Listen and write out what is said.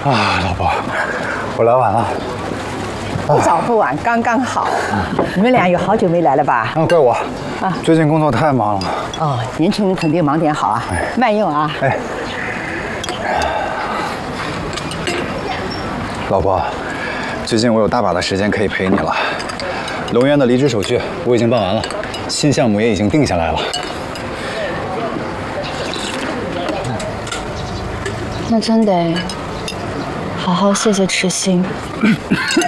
啊，老婆，我来晚了。 不早不晚，刚刚好。你们俩有好久没来了吧？ 啊，怪我啊！最近工作太忙了。 哦，年轻人肯定忙点好啊，慢用啊。 哎，老婆，最近我有大把的时间可以陪你了。龙渊的离职手续我已经办完了，新项目也已经定下来了。 那真得好好谢谢池心。